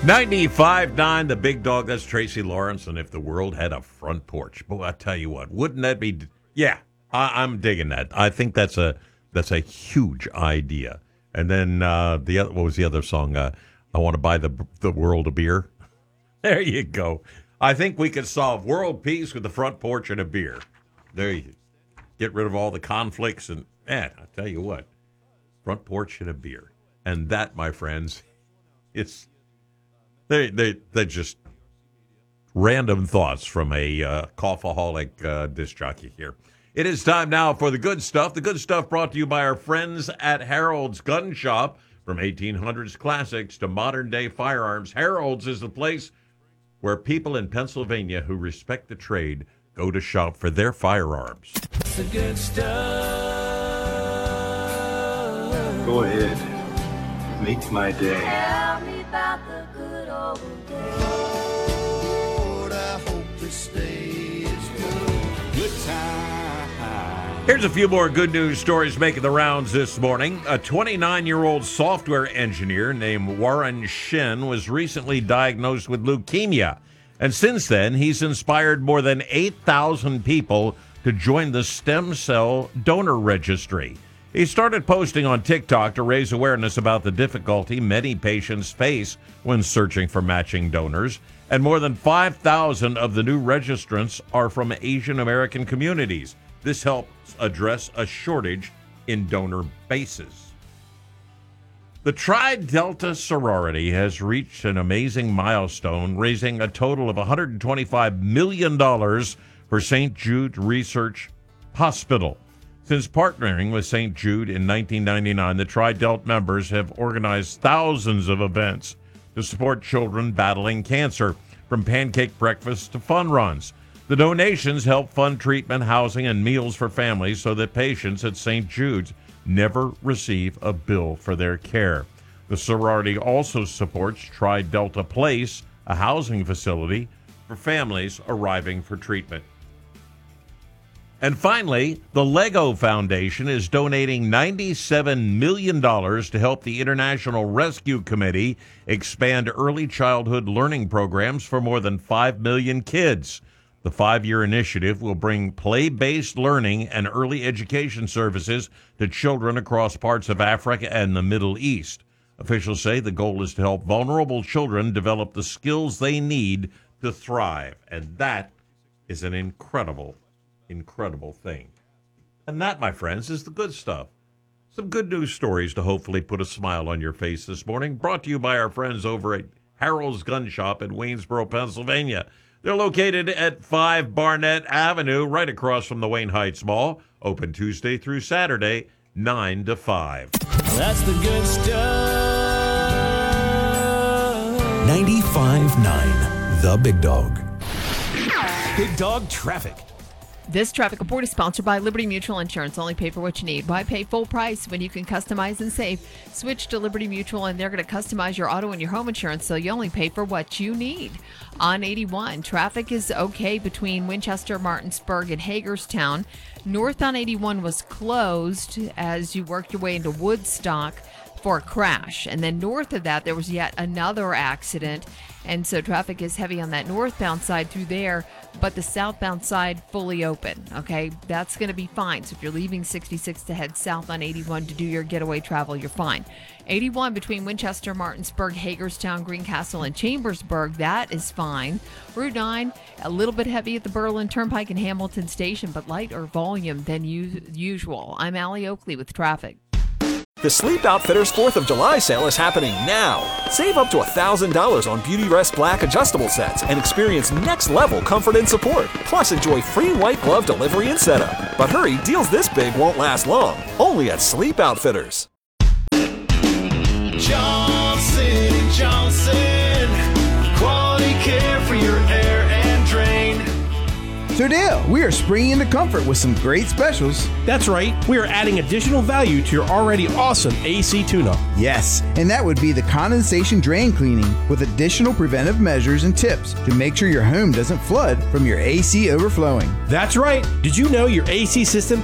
95.9, the big dog. That's Tracy Lawrence. And if the world had a front porch, boy, I tell you what, wouldn't that be? Yeah, I'm digging that. I think that's a huge idea. And then what was the other song? I want to buy the world a beer. There you go. I think we could solve world peace with the front porch and a beer. There you go. Get rid of all the conflicts and I tell you what, front porch and a beer, and that, my friends, it's. They're just random thoughts from a coffeeholic disc jockey here. It is time now for the good stuff. The good stuff brought to you by our friends at Harold's Gun Shop. From 1800s classics to modern-day firearms, Harold's is the place where people in Pennsylvania who respect the trade go to shop for their firearms. The good stuff. Go ahead. Make my day. Tell me about the good old days. Lord, I hope this day is good. Good time. Here's a few more good news stories making the rounds this morning. A 29-year-old software engineer named Warren Shin was recently diagnosed with leukemia. And since then, he's inspired more than 8,000 people to join the stem cell donor registry. He started posting on TikTok to raise awareness about the difficulty many patients face when searching for matching donors. And more than 5,000 of the new registrants are from Asian American communities. This helps address a shortage in donor bases. The Tri Delta sorority has reached an amazing milestone, raising a total of $125 million for St. Jude Research Hospital. Since partnering with St. Jude in 1999, the Tri Delta members have organized thousands of events to support children battling cancer, from pancake breakfasts to fun runs. The donations help fund treatment, housing, and meals for families so that patients at St. Jude's never receive a bill for their care. The sorority also supports Tri Delta Place, a housing facility for families arriving for treatment. And finally, the Lego Foundation is donating $97 million to help the International Rescue Committee expand early childhood learning programs for more than 5 million kids. The 5-year initiative will bring play-based learning and early education services to children across parts of Africa and the Middle East. Officials say the goal is to help vulnerable children develop the skills they need to thrive. And that is an incredible thing. And that, my friends, is the good stuff. Some good news stories to hopefully put a smile on your face this morning. Brought to you by our friends over at Harold's Gun Shop in Waynesboro, Pennsylvania. They're located at 5 Barnett Avenue, right across from the Wayne Heights Mall. Open Tuesday through Saturday, 9 to 5. That's the good stuff. 95.9, The Big Dog. Big Dog Traffic. This traffic report is sponsored by Liberty Mutual Insurance. Only pay for what you need. Why pay full price when you can customize and save? Switch to Liberty Mutual, and they're going to customize your auto and your home insurance, so you only pay for what you need. On 81, traffic is okay between Winchester, Martinsburg, and Hagerstown. North on 81 was closed as you worked your way into Woodstock for a crash. And then north of that, there was yet another accident. And so traffic is heavy on that northbound side through there, but the southbound side fully open. Okay, that's going to be fine. So if you're leaving 66 to head south on 81 to do your getaway travel, you're fine. 81 between Winchester, Martinsburg, Hagerstown, Greencastle, and Chambersburg, that is fine. Route 9, a little bit heavy at the Berlin Turnpike and Hamilton Station, but lighter volume than usual. I'm Allie Oakley with traffic. The Sleep Outfitters 4th of July sale is happening now. Save up to $1,000 on Beautyrest Black adjustable sets and experience next-level comfort and support. Plus, enjoy free white glove delivery and setup. But hurry, deals this big won't last long. Only at Sleep Outfitters. Johnson & Johnson. Quality care for your air and drain. So Dale, we are springing into comfort with some great specials. That's right. We are adding additional value to your already awesome AC tune-up. Yes, and that would be the condensation drain cleaning with additional preventive measures and tips to make sure your home doesn't flood from your AC overflowing. That's right. Did you know your AC system